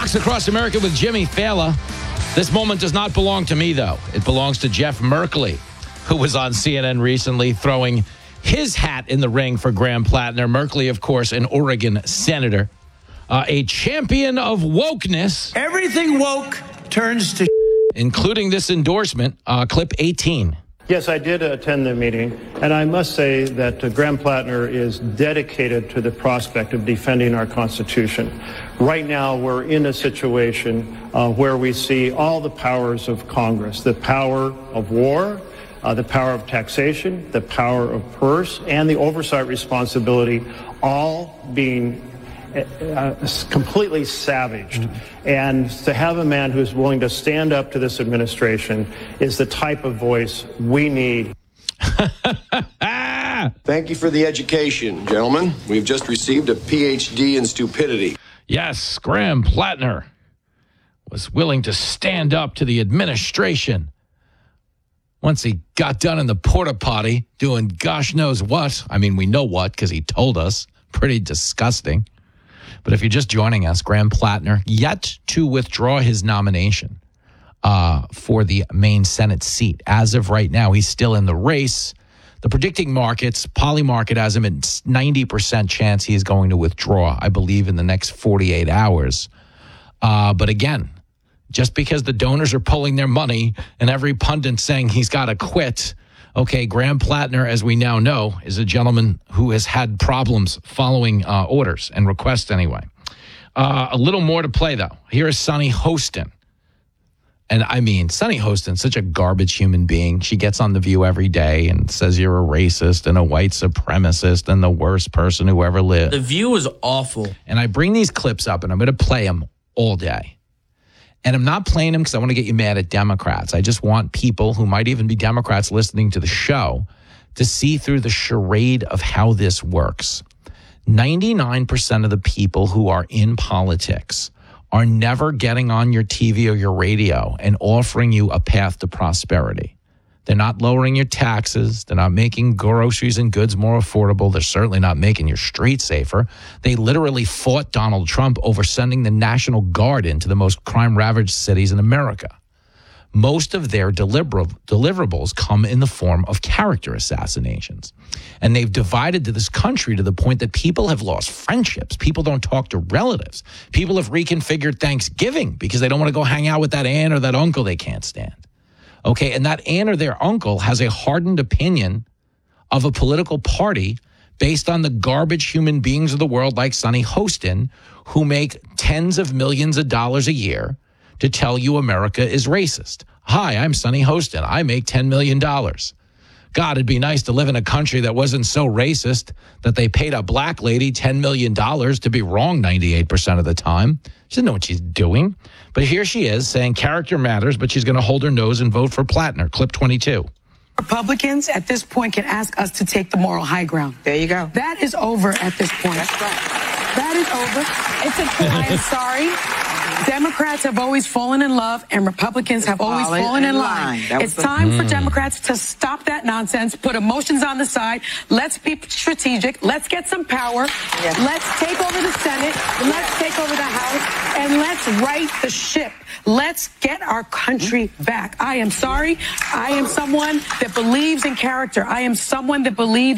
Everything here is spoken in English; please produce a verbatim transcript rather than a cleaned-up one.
Fox Across America with Jimmy Fallon. This moment does not belong to me, though. It belongs to Jeff Merkley, who was on C N N recently throwing his hat in the ring for Graham Plattner. Merkley, of course, an Oregon senator, uh, a champion of wokeness. Everything woke turns to including this endorsement, uh, clip eighteen. Yes, I did attend the meeting, and I must say that uh, Graham Plattner is dedicated to the prospect of defending our Constitution. Right now, we're in a situation uh, where we see all the powers of Congress, the power of war, uh, the power of taxation, the power of purse, and the oversight responsibility all being Uh, completely savaged. Mm-hmm. And to have a man who's willing to stand up to this administration is the type of voice we need. Thank you for the education, gentlemen. We've just received a P H D in stupidity. Yes, Graham Plattner was willing to stand up to the administration once he got done in the porta potty doing gosh knows what. I mean, we know what because he told us. Pretty disgusting. But if you're just joining us, Graham Plattner yet to withdraw his nomination uh, for the Maine Senate seat. As of right now, he's still in the race. The predicting markets, Polymarket has him at ninety percent chance he is going to withdraw, I believe, in the next forty-eight hours. Uh, but again, just because the donors are pulling their money and every pundit saying he's got to quit, okay, Graham Plattner, as we now know, is a gentleman who has had problems following uh, orders and requests anyway. Uh, a little more to play, though. Here is Sunny Hostin. And I mean, Sunny Hostin, such a garbage human being. She gets on The View every day and says you're a racist and a white supremacist and the worst person who ever lived. The View is awful. And I bring these clips up, and I'm going to play them all day. And I'm not playing them because I want to get you mad at Democrats. I just want people who might even be Democrats listening to the show to see through the charade of how this works. ninety-nine percent of the people who are in politics are never getting on your T V or your radio and offering you a path to prosperity. They're not lowering your taxes. They're not making groceries and goods more affordable. They're certainly not making your streets safer. They literally fought Donald Trump over sending the National Guard into the most crime-ravaged cities in America. Most of their deliver- deliverables come in the form of character assassinations. And they've divided to this country to the point that people have lost friendships. People don't talk to relatives. People have reconfigured Thanksgiving because they don't want to go hang out with that aunt or that uncle they can't stand. Okay, and that aunt or their uncle has a hardened opinion of a political party based on the garbage human beings of the world like Sunny Hostin, who make tens of millions of dollars a year to tell you America is racist. Hi, I'm Sunny Hostin. I make ten million dollars. God, it'd be nice to live in a country that wasn't so racist that they paid a black lady ten million dollars to be wrong ninety-eight percent of the time. She doesn't know what she's doing. But here she is saying character matters, but she's going to hold her nose and vote for Plattner. Clip twenty-two. Republicans at this point can ask us to take the moral high ground. There you go. That is over at this point. That's right. That is over. It's a, I am sorry. Democrats have always fallen in love, and Republicans have always Fallen fallen in in line. line. It's the- time for Democrats to stop that nonsense, put emotions on the side. Let's be strategic. Let's get some power. Yes. Let's take over the Senate. Let's take over the House, and let's right the ship. Let's get our country back. I am sorry. I am someone that believes in character. I am someone that believes